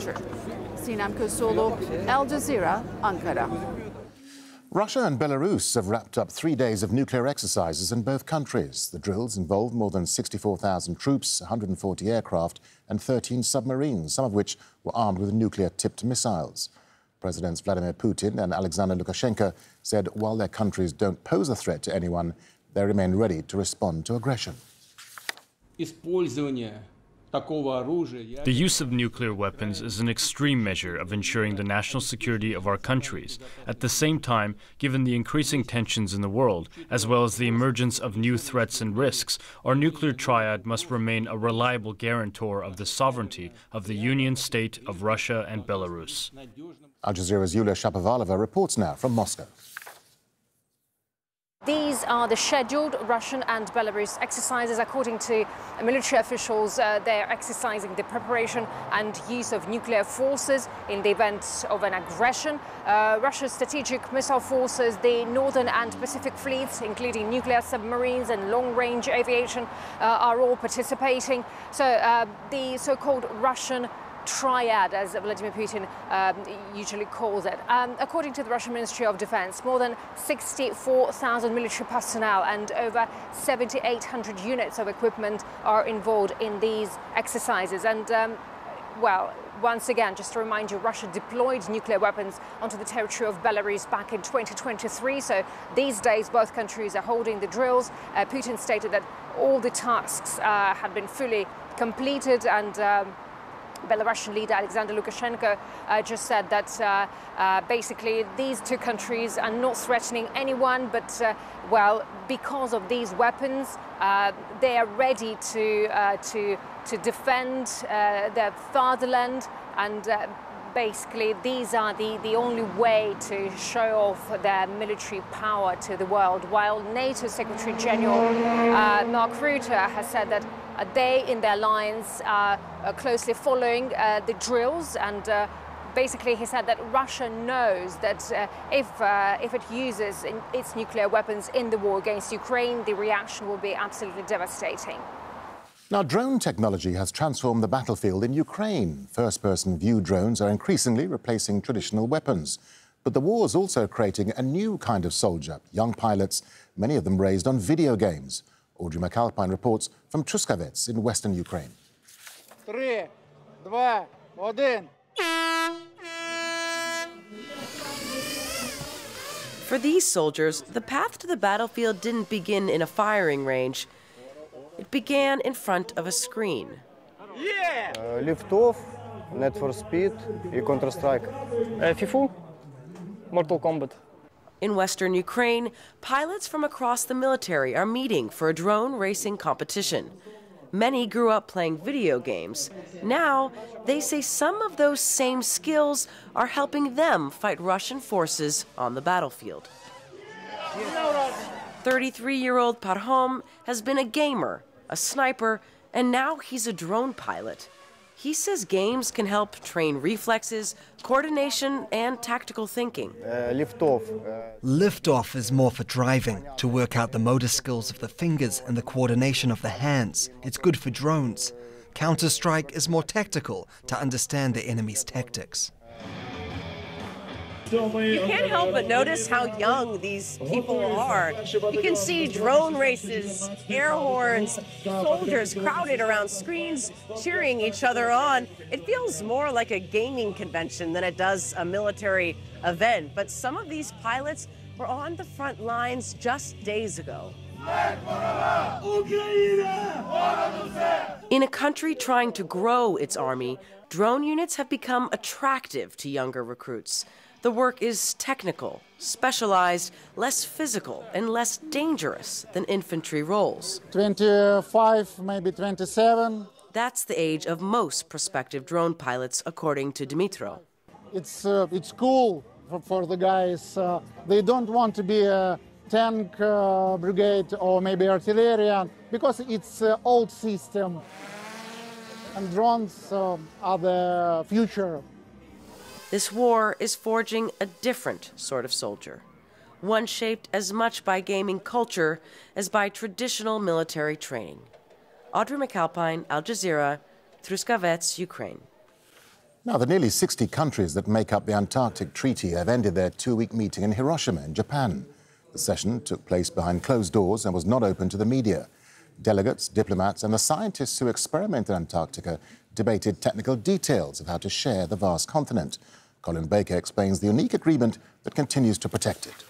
future. Sinem Köseoğlu, Al Jazeera, Ankara. Russia and Belarus have wrapped up 3 days of nuclear exercises in both countries. The drills involved more than 64,000 troops, 140 aircraft and 13 submarines, some of which were armed with nuclear-tipped missiles. Presidents Vladimir Putin and Alexander Lukashenko said while their countries don't pose a threat to anyone, they remain ready to respond to aggression. The use of nuclear weapons is an extreme measure of ensuring the national security of our countries. At the same time, given the increasing tensions in the world, as well as the emergence of new threats and risks, our nuclear triad must remain a reliable guarantor of the sovereignty of the Union State of Russia and Belarus. Al Jazeera's Yulia Shapovalova reports now from Moscow. These are the scheduled Russian and Belarus exercises. According to military officials, they're exercising the preparation and use of nuclear forces in the event of an aggression. Russia's strategic missile forces, the Northern and Pacific fleets, including nuclear submarines and long-range aviation, are all participating. So the so-called Russian triad, as Vladimir Putin usually calls it. According to the Russian Ministry of Defense, more than 64,000 military personnel and over 7,800 units of equipment are involved in these exercises. And, well, once again, just to remind you, Russia deployed nuclear weapons onto the territory of Belarus back in 2023. So these days, both countries are holding the drills. Putin stated that all the tasks had been fully completed, and Belarusian leader Alexander Lukashenko just said that basically these two countries are not threatening anyone, but well, because of these weapons, they are ready to defend their fatherland, and basically these are the only way to show off their military power to the world. While NATO Secretary General Mark Rutte has said that they in their lines are closely following the drills, and basically he said that Russia knows that if it uses its nuclear weapons in the war against Ukraine, the reaction will be absolutely devastating. Now, drone technology has transformed the battlefield in Ukraine. First-person view drones are increasingly replacing traditional weapons. But the war is also creating a new kind of soldier, young pilots, many of them raised on video games. Audrey McAlpine reports from Truskavets in western Ukraine. 3, 2, 1. For these soldiers, the path to the battlefield didn't begin in a firing range. It began in front of a screen. Yeah! Liftoff, Need for Speed and Counter-Strike. FIFA, Mortal Kombat. In western Ukraine, pilots from across the military are meeting for a drone racing competition. Many grew up playing video games. Now, they say some of those same skills are helping them fight Russian forces on the battlefield. 33-year-old Parhom has been a gamer, a sniper, and now he's a drone pilot. He says games can help train reflexes, coordination, and tactical thinking. Liftoff. Liftoff is more for driving, to work out the motor skills of the fingers and the coordination of the hands. It's good for drones. Counter-Strike is more tactical, to understand the enemy's tactics. You can't help but notice how young these people are. You can see drone races, air horns, soldiers crowded around screens, cheering each other on. It feels more like a gaming convention than it does a military event. But some of these pilots were on the front lines just days ago. In a country trying to grow its army, drone units have become attractive to younger recruits. The work is technical, specialized, less physical, and less dangerous than infantry roles. 25, maybe 27. That's the age of most prospective drone pilots, according to Dmitro. It's cool for the guys. They don't want to be a tank brigade or maybe artillery, because it's an old system. And drones are the future. This war is forging a different sort of soldier, one shaped as much by gaming culture as by traditional military training. Audrey McAlpine, Al Jazeera, Truskavets, Ukraine. Now, the nearly 60 countries that make up the Antarctic Treaty have ended their two-week meeting in Hiroshima in Japan. The session took place behind closed doors and was not open to the media. Delegates, diplomats and the scientists who experiment in Antarctica debated technical details of how to share the vast continent. Colin Baker explains the unique agreement that continues to protect it.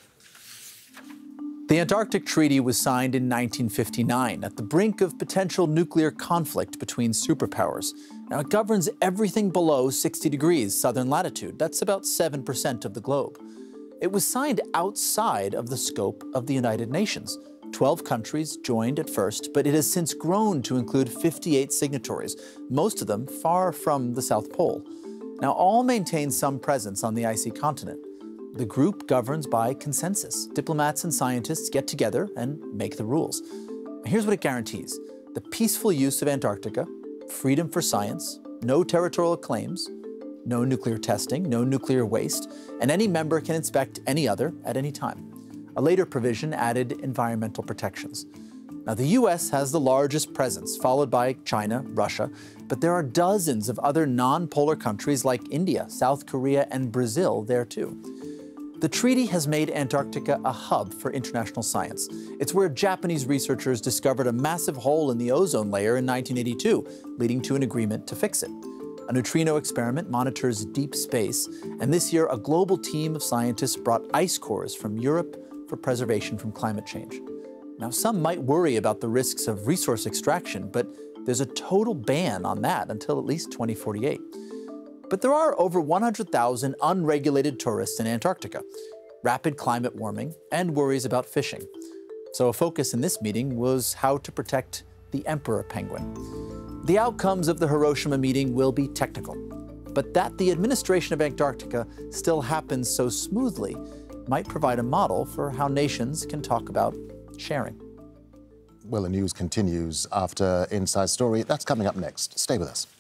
The Antarctic Treaty was signed in 1959 at the brink of potential nuclear conflict between superpowers. Now, it governs everything below 60 degrees southern latitude. That's about 7% of the globe. It was signed outside of the scope of the United Nations. 12 countries joined at first, but it has since grown to include 58 signatories, most of them far from the South Pole. Now, all maintain some presence on the icy continent. The group governs by consensus. Diplomats and scientists get together and make the rules. Here's what it guarantees: the peaceful use of Antarctica, freedom for science, no territorial claims, no nuclear testing, no nuclear waste, and any member can inspect any other at any time. A later provision added environmental protections. Now, the U.S. has the largest presence, followed by China, Russia, but there are dozens of other non-polar countries like India, South Korea, and Brazil there too. The treaty has made Antarctica a hub for international science. It's where Japanese researchers discovered a massive hole in the ozone layer in 1982, leading to an agreement to fix it. A neutrino experiment monitors deep space, and this year a global team of scientists brought ice cores from Europe for preservation from climate change. Now, some might worry about the risks of resource extraction, but there's a total ban on that until at least 2048. But there are over 100,000 unregulated tourists in Antarctica, rapid climate warming, and worries about fishing. So a focus in this meeting was how to protect the emperor penguin. The outcomes of the Hiroshima meeting will be technical, but that the administration of Antarctica still happens so smoothly might provide a model for how nations can talk about sharing. Well, the news continues after Inside Story. That's coming up next. Stay with us.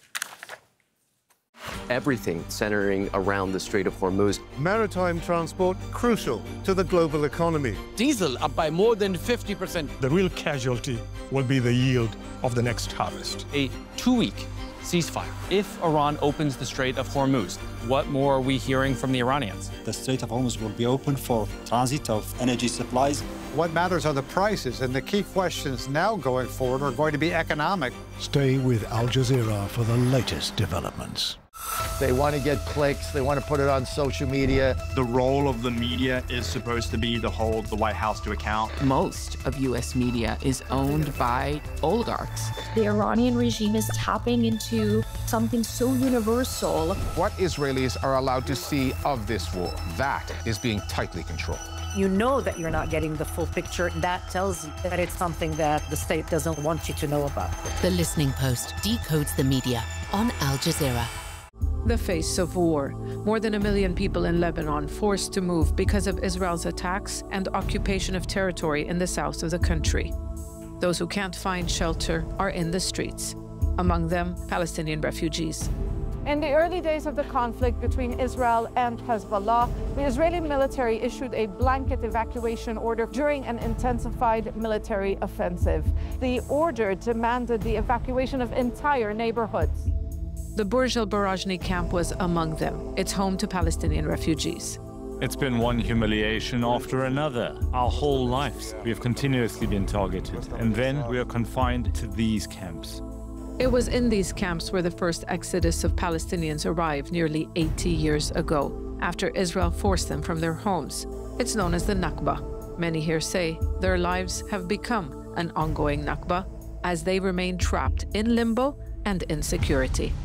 Everything centering around the Strait of Hormuz. Maritime transport crucial to the global economy. Diesel up by more than 50%. The real casualty will be the yield of the next harvest. A 2-week ceasefire. If Iran opens the Strait of Hormuz, what more are we hearing from the Iranians? The Strait of Hormuz will be open for transit of energy supplies. What matters are the prices, and the key questions now going forward are going to be economic. Stay with Al Jazeera for the latest developments. They want to get clicks. They want to put it on social media. The role of the media is supposed to be to hold the White House to account. Most of U.S. media is owned by oligarchs. The Iranian regime is tapping into something so universal. What Israelis are allowed to see of this war, that is being tightly controlled. You know that you're not getting the full picture. That tells you that it's something that the state doesn't want you to know about. The Listening Post decodes the media on Al Jazeera. The face of war. More than 1 million people in Lebanon forced to move because of Israel's attacks and occupation of territory in the south of the country. Those who can't find shelter are in the streets, among them Palestinian refugees. In the early days of the conflict between Israel and Hezbollah, the Israeli military issued a blanket evacuation order during an intensified military offensive. The order demanded the evacuation of entire neighborhoods. The Burj al-Barajni camp was among them. It's home to Palestinian refugees. It's been one humiliation after another. Our whole lives, we have continuously been targeted, and then we are confined to these camps. It was in these camps where the first exodus of Palestinians arrived nearly 80 years ago, after Israel forced them from their homes. It's known as the Nakba. Many here say their lives have become an ongoing Nakba as they remain trapped in limbo and insecurity.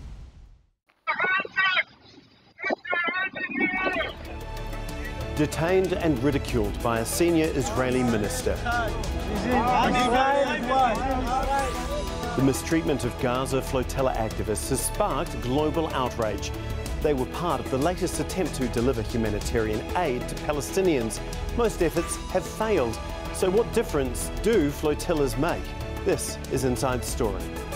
Detained and ridiculed by a senior Israeli minister. The mistreatment of Gaza flotilla activists has sparked global outrage. They were part of the latest attempt to deliver humanitarian aid to Palestinians. Most efforts have failed. So what difference do flotillas make? This is Inside Story.